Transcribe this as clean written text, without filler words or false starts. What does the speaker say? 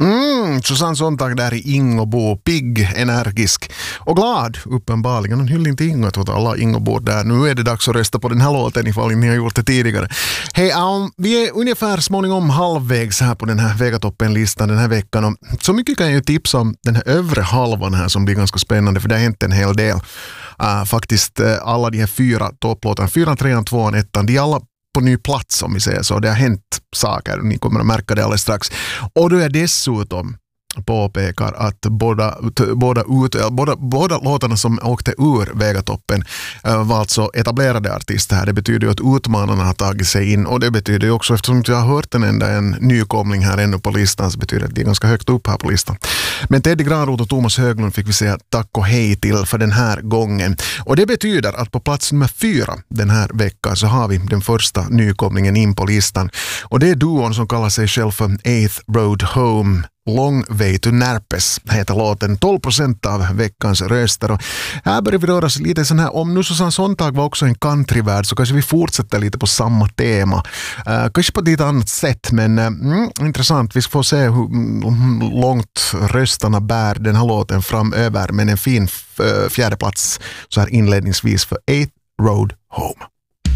Susanne Sontag där i Ingåbo, pigg, energisk och glad uppenbarligen. En hyllning till Ingo åt alla Ingåbor där. Nu är det dags att rösta på den här låten ifall ni har gjort det tidigare. Hej, vi är ungefär småningom halvvägs här på den här Vegatoppen-listan den här veckan. Och så mycket kan jag ju tipsa om den här övre halvan här som blir ganska spännande för det har hänt en hel del. Faktiskt alla de här 4 topplåtarna, 4, 3, 2, 1, de är alla på ny plats om vi säger så. Det har hänt saker, ni kommer att märka det alldeles strax. Och då är dessutom påpekar att båda låtarna som åkte ur Vegatoppen var alltså etablerade artister här. Det betyder ju att utmanarna har tagit sig in och det betyder ju också, eftersom jag har hört en nykomling här ännu på listan, så betyder det att det är ganska högt upp här på listan. Men Teddy Granroth och Thomas Höglund fick vi säga tack och hej till för den här gången. Och det betyder att på plats nummer 4 den här veckan så har vi den första nykomlingen in på listan. Och det är duon som kallar sig själv för 8th Road Home. Long Way to Närpes heter låten, 12% av veckans röster. Och här börjar vi röra oss lite sån här, om nu Susanne Sontag var också en countryvärld så kanske vi fortsätter lite på samma tema. Kanske på ett lite annat sätt, men intressant. Vi får se hur långt röstarna bär den här låten framöver, men en fin fjärde plats så här inledningsvis för 8th Road Home.